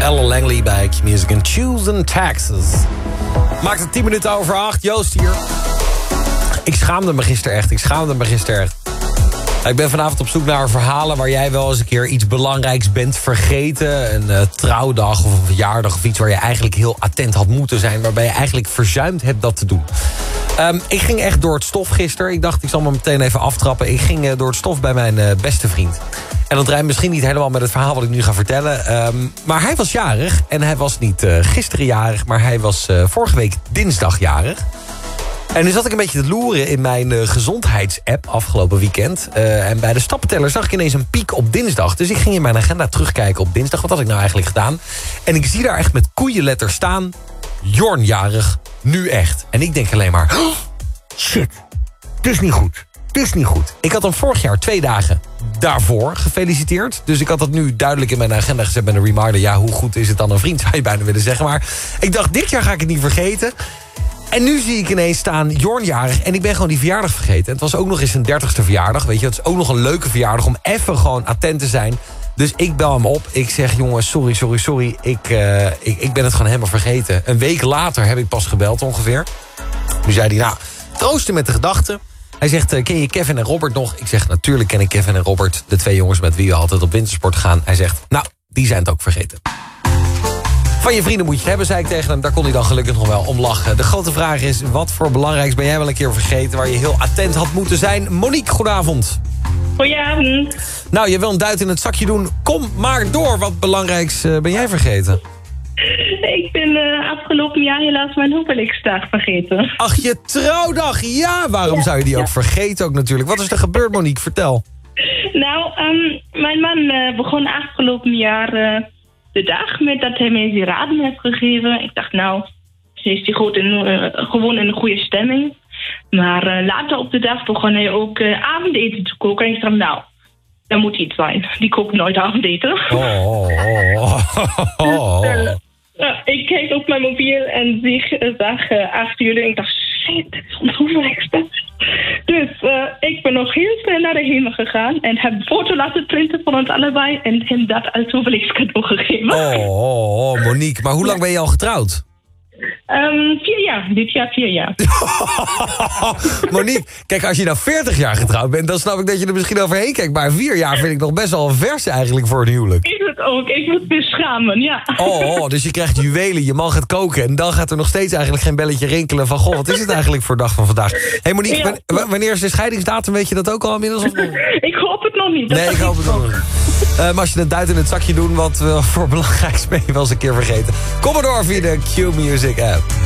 Ella Langley bij Q-Music en Choosing Texas. Maakt het 10 minuten over 8. Joost hier. Ik schaamde me gisteren echt. Ik ben vanavond op zoek naar verhalen waar jij wel eens een keer iets belangrijks bent vergeten. Een trouwdag of een verjaardag of iets waar je eigenlijk heel attent had moeten zijn. Waarbij je eigenlijk verzuimd hebt dat te doen. Ik ging echt door het stof gisteren. Ik dacht, ik zal me meteen even aftrappen. Ik ging door het stof bij mijn beste vriend. En dat rijmt misschien niet helemaal met het verhaal wat ik nu ga vertellen. Maar hij was jarig. En hij was niet gisteren jarig, maar hij was vorige week dinsdag jarig. En nu zat ik een beetje te loeren in mijn gezondheidsapp afgelopen weekend. En bij de stappenteller zag ik ineens een piek op dinsdag. Dus ik ging in mijn agenda terugkijken op dinsdag. Wat had ik nou eigenlijk gedaan? En ik zie daar echt met koeienletters staan: Jorn jarig, nu echt. En ik denk alleen maar: oh, shit, het is niet goed. Ik had hem vorig jaar 2 dagen daarvoor gefeliciteerd. Dus ik had dat nu duidelijk in mijn agenda gezet met een reminder. Ja, hoe goed is het dan een vriend, zou je bijna willen zeggen. Maar ik dacht, dit jaar ga ik het niet vergeten. En nu zie ik ineens staan Jorn jarig. En ik ben gewoon die verjaardag vergeten. En het was ook nog eens zijn 30ste verjaardag. Weet je, het is ook nog een leuke verjaardag om even gewoon attent te zijn. Dus ik bel hem op. Ik zeg, jongens, sorry. Ik ben het gewoon helemaal vergeten. Een week later heb ik pas gebeld ongeveer. Nu zei hij, nou, troosten met de gedachten. Hij zegt, ken je Kevin en Robert nog? Ik zeg, natuurlijk ken ik Kevin en Robert. De 2 jongens met wie we altijd op wintersport gaan. Hij zegt, nou, die zijn het ook vergeten. Van je vrienden moet je het hebben, zei ik tegen hem. Daar kon hij dan gelukkig nog wel om lachen. De grote vraag is, wat voor belangrijks ben jij wel een keer vergeten... waar je heel attent had moeten zijn? Monique, goedenavond. Goedenavond. Nou, je wil een duit in het zakje doen. Kom maar door, wat belangrijks ben jij vergeten? Ik ben afgelopen jaar helaas mijn huwelijksdag vergeten. Ach, je trouwdag, ja! Waarom zou je die ook vergeten ook natuurlijk? Wat is er gebeurd, Monique? Vertel. Nou, mijn man begon afgelopen jaar de dag met dat hij mij sieraden heeft gegeven. Ik dacht, nou, ze is hij gewoon in een goede stemming. Maar later op de dag begon hij ook avondeten te koken. En ik dacht, nou, daar moet iets zijn. Die kookt nooit avondeten. Ik keek op mijn mobiel en zag 8 uur en ik dacht, shit, dit is ons huwelijksdag. Dus ik ben nog heel snel naar de hemel gegaan en heb een foto laten printen van ons allebei en hem dat als huwelijkscadeau gegeven. Monique, maar hoe lang ben je al getrouwd? 4 jaar, dit jaar 4 jaar. Monique, kijk, als je nou 40 jaar getrouwd bent, dan snap ik dat je er misschien overheen kijkt. Maar 4 jaar vind ik nog best wel een vers eigenlijk voor een huwelijk. Is het ook, ik moet me schamen, ja. Dus je krijgt juwelen, je man gaat koken en dan gaat er nog steeds eigenlijk geen belletje rinkelen van, goh, wat is het eigenlijk voor dag van vandaag? Hey Monique, wanneer is de scheidingsdatum, weet je dat ook al inmiddels? Of... Ik hoop het nog niet. Nee, ik hoop het nog niet. Maar als je een duit in het zakje doen, wat voor belangrijks ben je wel eens een keer vergeten. Kom maar door via de Q-Music app.